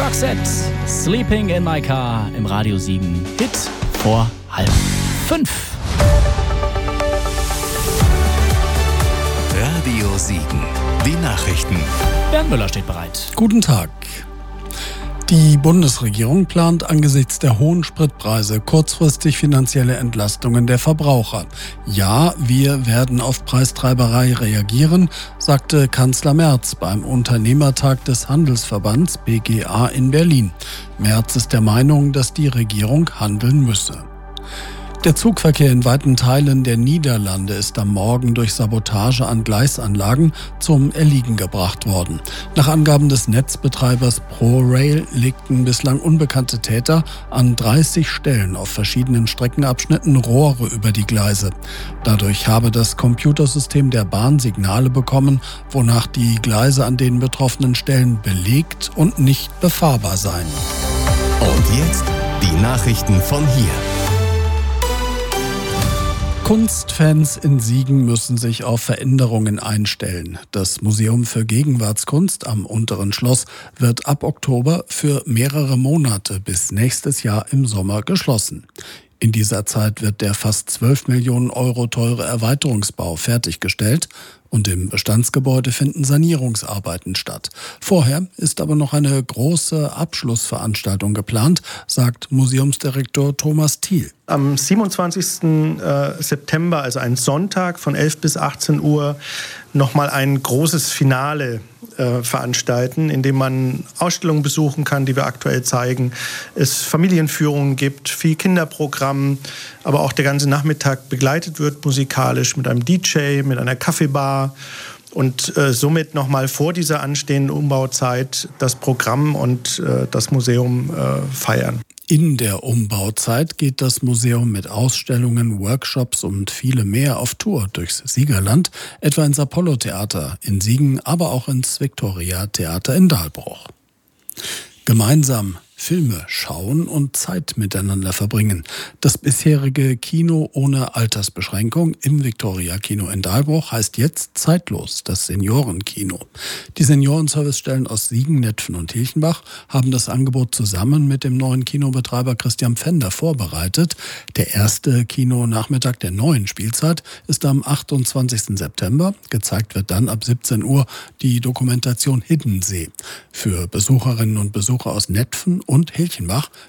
Roxette, Sleeping in My Car im Radio Siegen. Hit vor 4:30. Radio Siegen. Die Nachrichten. Bernd Müller steht bereit. Guten Tag. Die Bundesregierung plant angesichts der hohen Spritpreise kurzfristig finanzielle Entlastungen der Verbraucher. Ja, wir werden auf Preistreiberei reagieren, sagte Kanzler Merz beim Unternehmertag des Handelsverbands BGA in Berlin. Merz ist der Meinung, dass die Regierung handeln müsse. Der Zugverkehr in weiten Teilen der Niederlande ist am Morgen durch Sabotage an Gleisanlagen zum Erliegen gebracht worden. Nach Angaben des Netzbetreibers ProRail legten bislang unbekannte Täter an 30 Stellen auf verschiedenen Streckenabschnitten Rohre über die Gleise. Dadurch habe das Computersystem der Bahn Signale bekommen, wonach die Gleise an den betroffenen Stellen belegt und nicht befahrbar seien. Und jetzt die Nachrichten von hier. Kunstfans in Siegen müssen sich auf Veränderungen einstellen. Das Museum für Gegenwartskunst am Unteren Schloss wird ab Oktober für mehrere Monate bis nächstes Jahr im Sommer geschlossen. In dieser Zeit wird der fast 12 Millionen Euro teure Erweiterungsbau fertiggestellt und im Bestandsgebäude finden Sanierungsarbeiten statt. Vorher ist aber noch eine große Abschlussveranstaltung geplant, sagt Museumsdirektor Thomas Thiel. Am 27. September, also ein Sonntag von 11 bis 18 Uhr, nochmal ein großes Finale veranstalten, in dem man Ausstellungen besuchen kann, die wir aktuell zeigen. Es Familienführungen gibt, viel Kinderprogramm, aber auch der ganze Nachmittag begleitet wird musikalisch mit einem DJ, mit einer Kaffeebar und somit nochmal vor dieser anstehenden Umbauzeit das Programm und das Museum feiern. In der Umbauzeit geht das Museum mit Ausstellungen, Workshops und viele mehr auf Tour durchs Siegerland, etwa ins Apollo-Theater in Siegen, aber auch ins Victoria-Theater in Dahlbruch. Gemeinsam Filme schauen und Zeit miteinander verbringen. Das bisherige Kino ohne Altersbeschränkung im Victoria-Kino in Dahlbruch heißt jetzt zeitlos das Seniorenkino. Die Seniorenservicestellen aus Siegen, Netphen und Hilchenbach haben das Angebot zusammen mit dem neuen Kinobetreiber Christian Pfänder vorbereitet. Der erste Kinonachmittag der neuen Spielzeit ist am 28. September. Gezeigt wird dann ab 17 Uhr die Dokumentation Hiddensee. Für Besucherinnen und Besucher aus Netphen und Hilchenbach